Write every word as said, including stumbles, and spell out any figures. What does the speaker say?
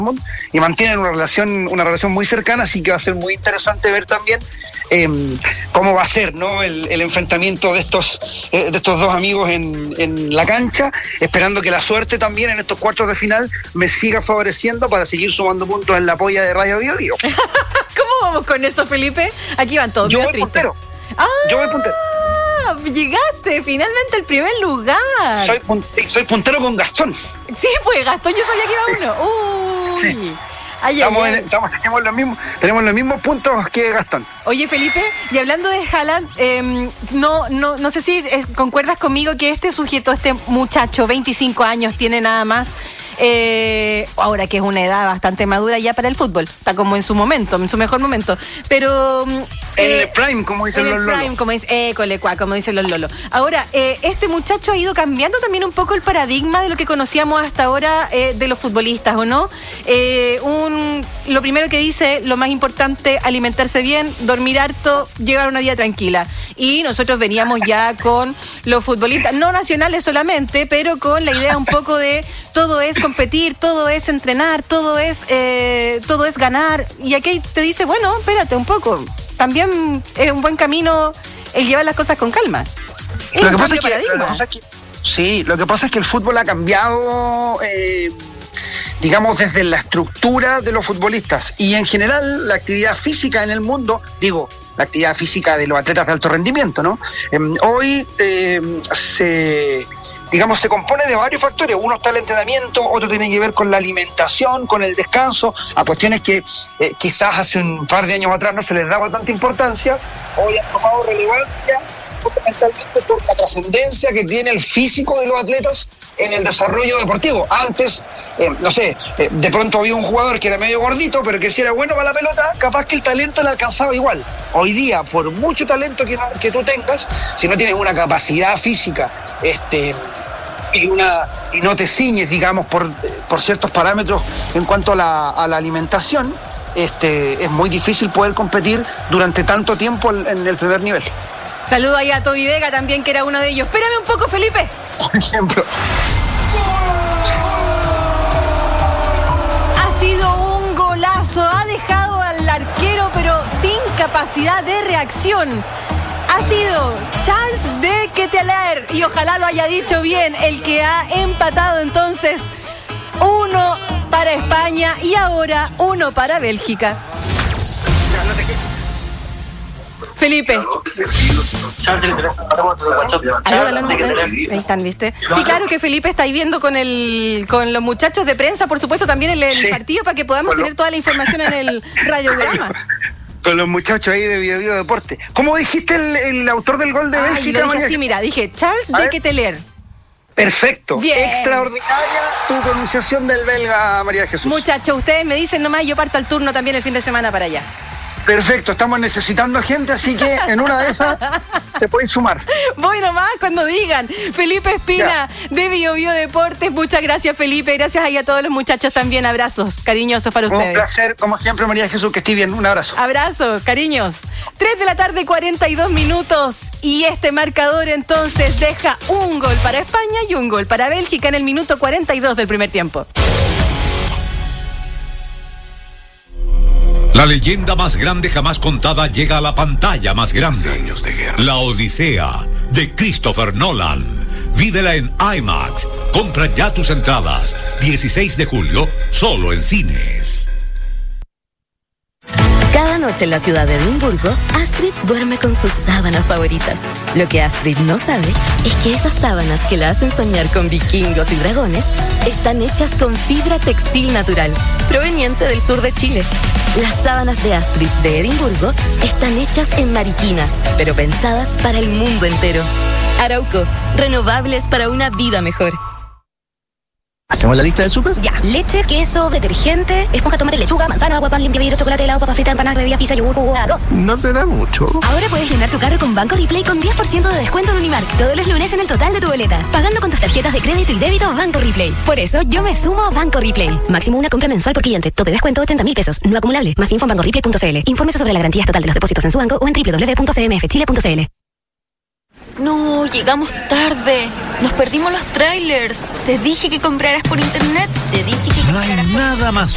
y mantienen una relación una relación muy cercana, así que va a ser muy interesante ver también eh, cómo va a ser, ¿no? el, el enfrentamiento de estos eh, de estos dos amigos en, en la cancha, esperando que la suerte también en estos cuartos de final me siga favoreciendo para seguir sumando puntos en la polla de Radio Bio Bio. ¿Cómo vamos con eso, Felipe? Aquí van todos. Yo voy puntero. Ah, Yo voy puntero. Llegaste finalmente al primer lugar. Soy, pun- sí, soy puntero con Gastón. Sí, pues Gastón, yo sabía que iba uno. Uy. Sí. Ay, Estamos, ay, en, ay. estamos tenemos, los mismos, tenemos los mismos puntos que Gastón. Oye, Felipe, y hablando de Haaland, eh, no, no, no sé si eh, concuerdas conmigo que este sujeto, este muchacho, veinticinco años, tiene nada más, eh, ahora que es una edad bastante madura ya para el fútbol, está como en su momento, en su mejor momento, pero... En eh, el prime, como dicen en los el lolos. prime, como dice, eh, colecua, como dicen los lolos. Ahora, eh, este muchacho ha ido cambiando también un poco el paradigma de lo que conocíamos hasta ahora eh, de los futbolistas, ¿o no? Eh, un, lo primero que dice, lo más importante, alimentarse bien, dormir harto, llevar una vida tranquila. Y nosotros veníamos ya con los futbolistas, no nacionales solamente, pero con la idea un poco de todo es competir, todo es entrenar, todo es, eh, todo es ganar. Y aquí te dice, bueno, espérate un poco. También es un buen camino el llevar las cosas con calma. Es Lo un que, pasa cambio es que, de lo que paradigma. pasa es que sí, lo que pasa es que el fútbol ha cambiado, eh, digamos, desde la estructura de los futbolistas y en general la actividad física en el mundo, digo, la actividad física de los atletas de alto rendimiento, ¿no? Eh, hoy eh, se... digamos, se compone de varios factores. Uno está el entrenamiento, otro tiene que ver con la alimentación, con el descanso, a cuestiones que eh, quizás hace un par de años atrás no se les daba tanta importancia, hoy han tomado relevancia fundamentalmente por la trascendencia que tiene el físico de los atletas en el desarrollo deportivo. Antes, eh, no sé, eh, de pronto había un jugador que era medio gordito, pero que si era bueno para la pelota, capaz que el talento le alcanzaba igual. Hoy día, por mucho talento que, que tú tengas, si no tienes una capacidad física, este... y una y no te ciñes, digamos, por, por ciertos parámetros en cuanto a la, a la alimentación, este, es muy difícil poder competir durante tanto tiempo en, en el primer nivel. Saludo ahí a Toby Vega también, que era uno de ellos. Espérame un poco, Felipe. Por ejemplo. Ha sido un golazo. Ha dejado al arquero, pero sin capacidad de reacción. Ha sido Charles de Ketelaere, y ojalá lo haya dicho bien, el que ha empatado entonces uno para España y ahora uno para Bélgica. Felipe. Ayúdalo, no, ahí están, ¿viste? Sí, claro que Felipe está ahí viendo con el con los muchachos de prensa, por supuesto, también el, el Sí. partido para que podamos Bueno. tener toda la información en el radiograma. Con los muchachos ahí de Bio Bio Deporte. ¿Cómo dijiste el, el autor del gol de Ay, Bélgica, lo dije María? así, mira, dije Charles A de ver. Ketelaere. Perfecto. Bien. Extraordinaria tu pronunciación del belga, María Jesús. Muchachos, ustedes me dicen nomás, yo parto al turno también el fin de semana para allá. Perfecto, estamos necesitando gente, así que en una de esas te puedes sumar. Voy nomás cuando digan. Felipe Espina, de Bio Bio Deportes. Muchas gracias, Felipe. Gracias ahí a todos los muchachos también. Abrazos cariñosos para Un ustedes. placer, como siempre, María Jesús, que estés bien. Un abrazo. Abrazos, cariños. tres de la tarde, cuarenta y dos minutos. Y este marcador entonces deja un gol para España y un gol para Bélgica en el minuto cuarenta y dos del primer tiempo. La leyenda más grande jamás contada llega a la pantalla más grande. La Odisea, de Christopher Nolan. Vívela en IMAX. Compra ya tus entradas. dieciséis de julio, solo en cines. Cada noche en la ciudad de Edimburgo, Astrid duerme con sus sábanas favoritas. Lo que Astrid no sabe es que esas sábanas que la hacen soñar con vikingos y dragones están hechas con fibra textil natural, proveniente del sur de Chile. Las sábanas de Astrid de Edimburgo están hechas en Mariquina, pero pensadas para el mundo entero. Arauco, renovables para una vida mejor. ¿Hacemos la lista del súper? Ya, leche, queso, detergente, esponja, tomate, lechuga, manzana, agua, pan, limpia vidrio, chocolate, helado, papa frita, empanadas, bebidas, pizza, yogur, jugo, arroz. No se da mucho. Ahora puedes llenar tu carro con Banco Replay con diez por ciento de descuento en Unimark todos los lunes en el total de tu boleta, pagando con tus tarjetas de crédito y débito Banco Replay. Por eso yo me sumo a Banco Replay. Máximo una compra mensual por cliente. Tope descuento ochenta mil pesos. No acumulable. Más info en banco replay punto c l. Infórmese sobre la garantía estatal de los depósitos en su banco o en doble u doble u doble u punto c m f chile punto c l. No, llegamos tarde. Nos perdimos los trailers. Te dije que compraras por internet. Te dije que No hay nada más